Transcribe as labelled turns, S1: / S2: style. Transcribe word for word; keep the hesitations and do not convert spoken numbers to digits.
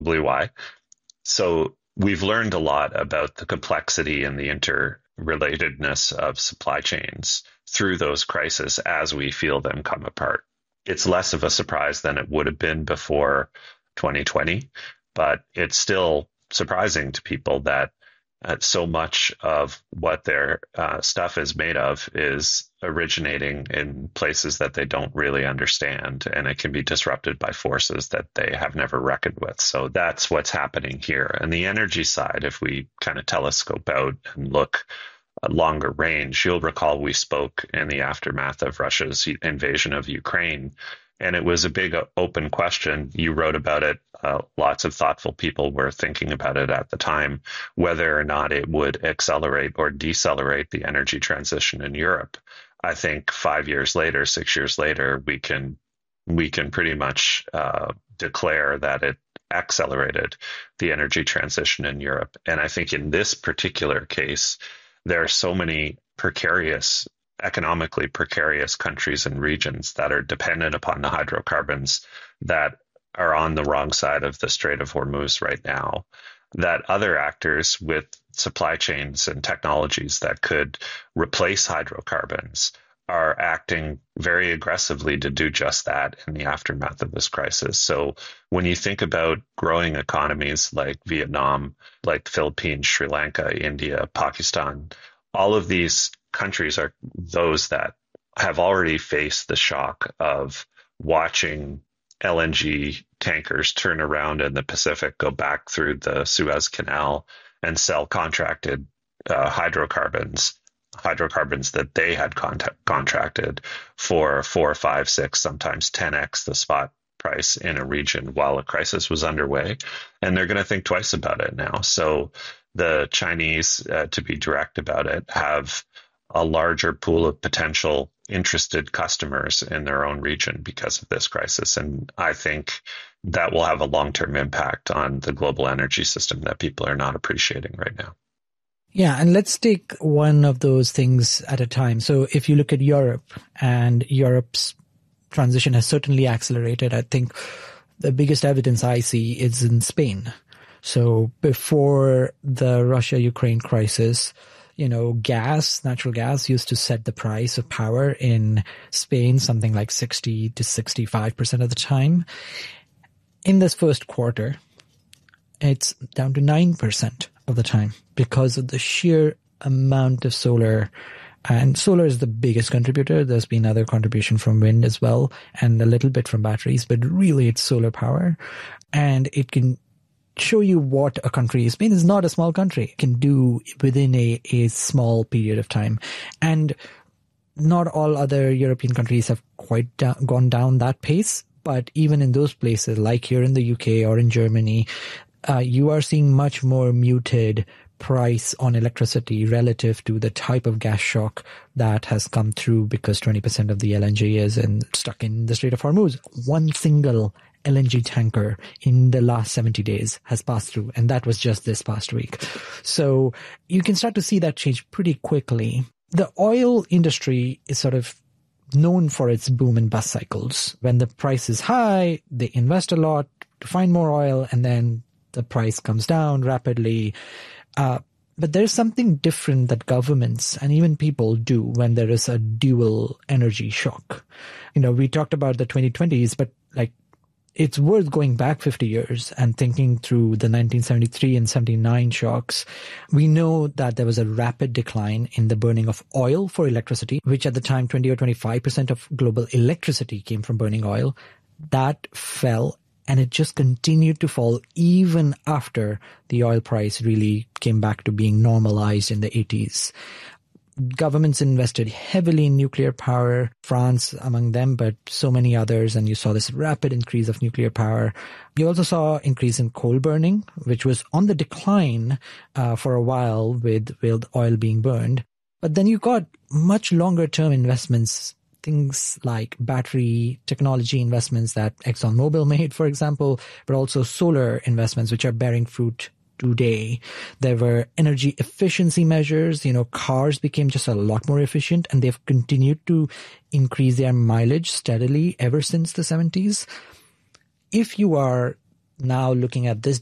S1: why. So we've learned a lot about the complexity and the interrelatedness of supply chains through those crises as we feel them come apart. It's less of a surprise than it would have been before twenty twenty, but it's still surprising to people that uh, so much of what their uh, stuff is made of is originating in places that they don't really understand, and it can be disrupted by forces that they have never reckoned with. So that's what's happening here. And the energy side, if we kind of telescope out and look a longer range, you'll recall we spoke in the aftermath of Russia's invasion of Ukraine, and it was a big open question. You wrote about it. Uh, lots of thoughtful people were thinking about it at the time, whether or not it would accelerate or decelerate the energy transition in Europe. I think five years later, six years later, we can we can pretty much uh, declare that it accelerated the energy transition in Europe. And I think in this particular case, there are so many precarious, economically precarious countries and regions that are dependent upon the hydrocarbons that are on the wrong side of the Strait of Hormuz right now, that other actors with supply chains and technologies that could replace hydrocarbons are acting very aggressively to do just that in the aftermath of this crisis. So when you think about growing economies like Vietnam, like the Philippines, Sri Lanka, India, Pakistan, all of these countries are those that have already faced the shock of watching L N G tankers turn around in the Pacific, go back through the Suez Canal and sell contracted uh, hydrocarbons, hydrocarbons that they had contact, contracted for four, five, six, sometimes ten x the spot price in a region while a crisis was underway. And they're going to think twice about it now. So the Chinese, uh, to be direct about it, have a larger pool of potential interested customers in their own region because of this crisis. And I think that will have a long-term impact on the global energy system that people are not appreciating right now.
S2: Yeah, and let's take one of those things at a time. So if you look at Europe, and Europe's transition has certainly accelerated, I think the biggest evidence I see is in Spain. So before the Russia-Ukraine crisis, you know, gas, natural gas used to set the price of power in Spain, something like sixty to sixty-five percent of the time. In this first quarter, it's down to nine percent of the time because of the sheer amount of solar. And solar is the biggest contributor. There's been other contribution from wind as well, and a little bit from batteries, but really it's solar power. And it can show you what a country, Spain is not a small country, can do within a, a small period of time. And not all other European countries have quite da- gone down that pace. But even in those places, like here in the U K or in Germany, uh, you are seeing much more muted price on electricity relative to the type of gas shock that has come through because twenty percent of the L N G is in, stuck in the Strait of Hormuz. One single L N G tanker in the last seventy days has passed through, and that was just this past week. So you can start to see that change pretty quickly. The oil industry is sort of known for its boom and bust cycles. When the price is high, they invest a lot to find more oil, and then the price comes down rapidly. Uh, but there's something different that governments and even people do when there is a dual energy shock. You know, we talked about the twenty twenties, but like, it's worth going back fifty years and thinking through the nineteen seventy-three and seventy-nine shocks. We know that there was a rapid decline in the burning of oil for electricity, which at the time twenty or twenty-five percent of global electricity came from burning oil. That fell, and it just continued to fall even after the oil price really came back to being normalized in the eighties. Governments invested heavily in nuclear power, France among them, but so many others, and you saw this rapid increase of nuclear power. You also saw increase in coal burning, which was on the decline uh, for a while with, with oil being burned. But then you got much longer term investments, things like battery technology investments that ExxonMobil made, for example, but also solar investments, which are bearing fruit today. There were energy efficiency measures. You know, cars became just a lot more efficient, and they've continued to increase their mileage steadily ever since the seventies. If you are now looking at this